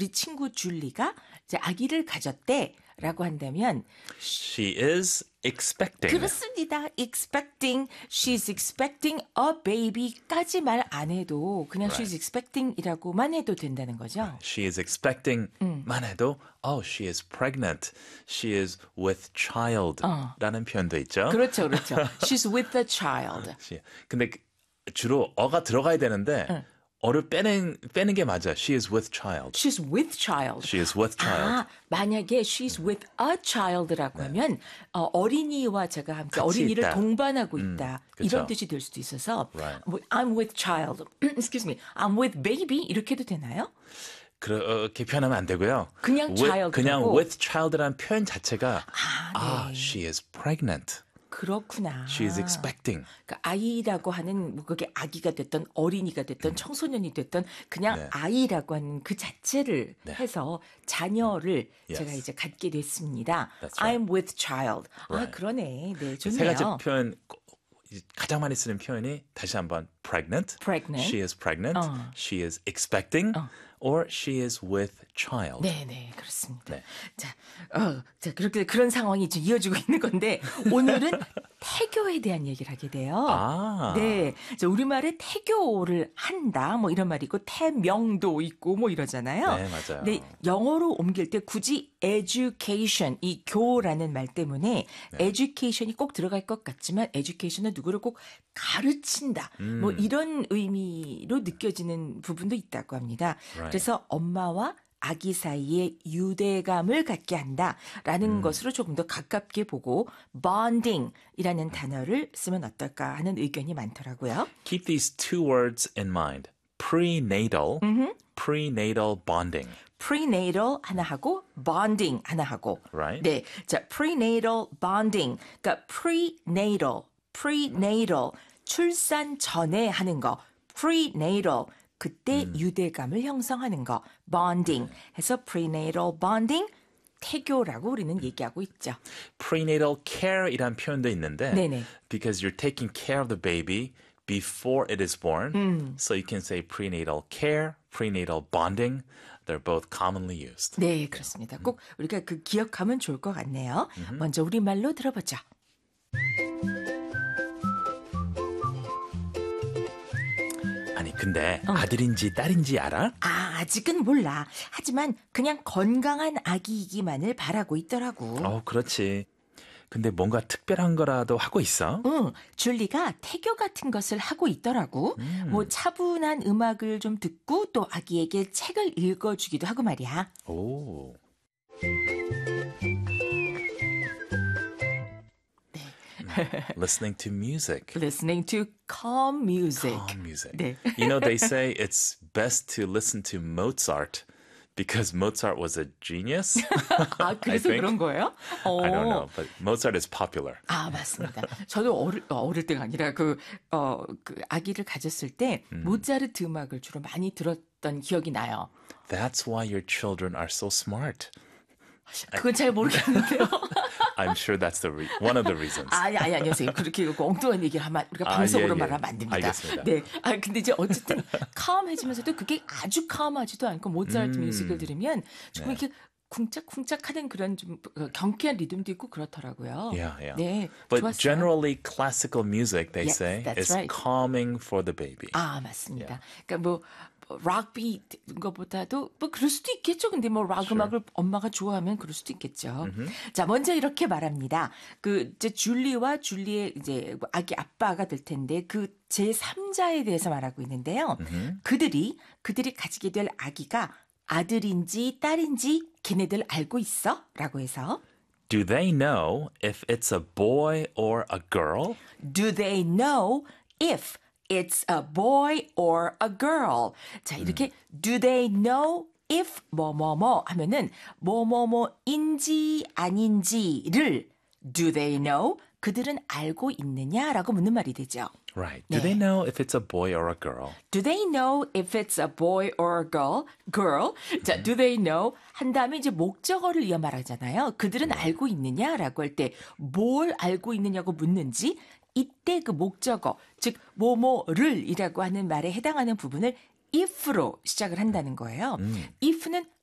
우리 친구 줄리가 이제 아기를 가졌대라고 한다면 She is expecting. 그렇습니다. expecting, she's expecting a baby까지 말 안 해도 그냥 she's expecting이라고만 해도 된다는 거죠. She is expecting만 해도 she is pregnant. She is with child라는 표현도 있죠. 그렇죠, 그렇죠. She's with the child. 근데 주로 어가 들어가야 되는데 어를 빼는 게 맞아. She is with child. She's with child. She is with child. 만약에 she's with a child라고 하면 어린이와 제가 함께 어린이를 있다. 동반하고 있다. 그쵸. 이런 뜻이 될 수도 있어서 Right. I'm with child. Excuse me. I'm with baby 이렇게 해도 되나요? 그렇게 표현하면 안 되고요. 그냥 child. 그냥 with child라는 표현 자체가 네. she is pregnant. 그렇구나. She is expecting. 그러니까 아이라고 하는 뭐 그게 아기가 됐던 어린이가 됐던 청소년이 됐던 그냥 아이라고 하는 그 자체를 해서 자녀를 제가 이제 갖게 됐습니다. That's right. I'm with child. Right. 그러네. 네, 좋네요. 세 가지 표현 가장 많이 쓰는 표현이 다시 한번 pregnant. She is pregnant. She is expecting. Or she is with child. 네, 그렇습니다. 네. 자, 그렇게 그런 상황이 좀 이어지고 있는 건데 오늘은 태교에 대한 얘기를 하게 돼요. 네, 우리말에 태교를 한다, 뭐 이런 말이 있고 태명도 있고 뭐 이러잖아요. 네, 맞아요. 근데 영어로 옮길 때 굳이 education, 이 교라는 말 때문에 education이 꼭 들어갈 것 같지만 education은 누구를 꼭 가르친다, 뭐 이런 의미로 느껴지는 부분도 있다고 합니다. Right. 그래서 엄마와 아기 사이에 유대감을 갖게 한다라는 것으로 조금 더 가깝게 보고 bonding이라는 단어를 쓰면 어떨까 하는 의견이 많더라고요. Keep these two words in mind. Prenatal, prenatal bonding. prenatal 하나 하고 bonding 하나 하고. Right. 네, 자 prenatal bonding. 그러니까 prenatal 출산 전에 하는 거. prenatal 그때 유대감을 형성하는 거. bonding 해서 prenatal bonding 태교라고 우리는 얘기하고 있죠. Prenatal care이란 표현도 있는데 네네. because you're taking care of the baby before it is born. So you can say prenatal care, prenatal bonding. They're both commonly used. 네, 그렇습니다. 꼭 우리가 그 기억하면 좋을 것 같네요. 먼저 우리말로 들어보죠. 아니 근데 아들인지 딸인지 알아? 아직은 몰라. 하지만 그냥 건강한 아기이기만을 바라고 있더라고. 그렇지. 근데 뭔가 특별한 거라도 하고 있어? 응, 줄리가 태교 같은 것을 하고 있더라고. 뭐 차분한 음악을 좀 듣고 또 아기에게 책을 읽어주기도 하고 말이야. 오. Listening to music. Listening to calm music. Calm music. 네. You know, they say it's best to listen to Mozart because Mozart was a genius. 그래서 그런 거예요? I don't know, but Mozart is popular. 맞습니다. 저도 어릴 때가 아니라 그 아기를 가졌을 때 모차르트 음악을 주로 많이 들었던 기억이 나요. That's why your children are so smart. 그건 잘 모르겠는데요. I'm sure that's one of the reasons. 아니요, 선생님. 그렇게 엉뚱한 얘기를 하면 우리가 방송으로 말하면 안 됩니다. 알겠습니다. 네. 근데 이제 어쨌든 calm해지면서도 그게 아주 calm하지도 않고 모차르트 뮤직을 들으면 조금 이렇게 쿵짝쿵짝하는 그런 좀 경쾌한 리듬도 있고 그렇더라고요. Yeah. 네, But 좋았어요. generally classical music, they Yes, say, that's is right. calming for the baby. 맞습니다. 그러니까 락비 것보다도 그럴 수도 있겠죠. 근데 락 음악을 엄마가 좋아하면 그럴 수도 있겠죠. 자, 먼저 이렇게 말합니다. 이제 줄리와 줄리의 이제 아기 아빠가 될 텐데 그 제3자에 대해서 말하고 있는데요. 그들이 가지게 될 아기가 아들인지 딸인지 걔네들 알고 있어? 라고 해서 Do they know if it's a boy or a girl? Do they know if it's a boy or a girl? 자, 이렇게 do they know if 뭐뭐뭐 하면은 뭐뭐뭐인지 아닌지를 do they know? 그들은 알고 있느냐라고 묻는 말이 되죠. Right. Do they know if it's a boy or a girl? Do they know if it's a boy or a girl? 자, do they know? 한 다음에 이제 목적어를 이어 말하잖아요. 그들은 알고 있느냐라고 할 때 뭘 알고 있느냐고 묻는지 이때 그 목적어, 즉 뭐뭐를이라고 하는 말에 해당하는 부분을 if로 시작을 한다는 거예요. if는